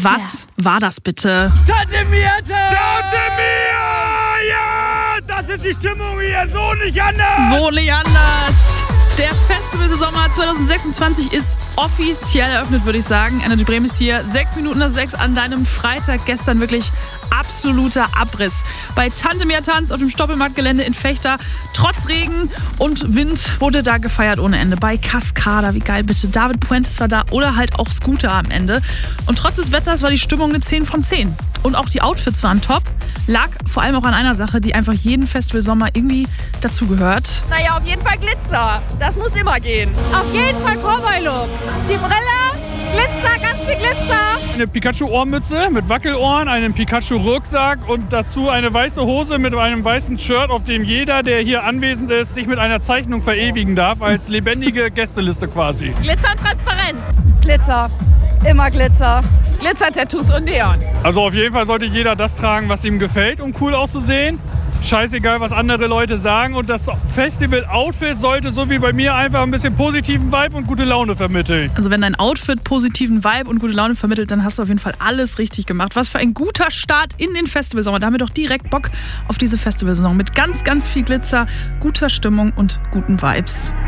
Was war das bitte? Tante Mirte! Tante Mia! Ja! Das ist die Stimmung hier. So nicht anders! So nicht anders. Der Festival-Sommer 2026 ist offiziell eröffnet, würde ich sagen. Energy Bremen ist hier 6:06 an deinem Freitag. Gestern wirklich absoluter Abriss. Bei Tante Mia Tanz auf dem Stoppelmarktgelände in Vechta. Trotz Regen und Wind wurde da gefeiert ohne Ende. Bei Cascada, wie geil bitte. David Puentes war da oder halt auch Scooter am Ende. Und trotz des Wetters war die Stimmung eine 10 von 10. Und auch die Outfits waren top. Lag vor allem auch an einer Sache, die einfach jeden Festivalsommer irgendwie dazugehört. Naja, auf jeden Fall Glitzer. Das muss immer gehen. Auf jeden Fall Cowboy-Look. Die Brille, Glitzer, ganz viel Glitzer. Eine Pikachu-Ohrmütze mit Wackelohren, einen Pikachu-Rucksack und dazu eine weiße Hose mit einem weißen Shirt, auf dem jeder, der hier anwesend ist, sich mit einer Zeichnung verewigen darf, als lebendige Gästeliste quasi. Glitzer und transparent. Glitzer, immer Glitzer. Glitzer-Tattoos und Neon. Also auf jeden Fall sollte jeder das tragen, was ihm gefällt, um cool auszusehen. Scheißegal, was andere Leute sagen. Und das Festival-Outfit sollte, so wie bei mir, einfach ein bisschen positiven Vibe und gute Laune vermitteln. Also wenn dein Outfit positiven Vibe und gute Laune vermittelt, dann hast du auf jeden Fall alles richtig gemacht. Was für ein guter Start in den Festivalsommer. Da haben wir doch direkt Bock auf diese Festivalsaison mit ganz, ganz viel Glitzer, guter Stimmung und guten Vibes.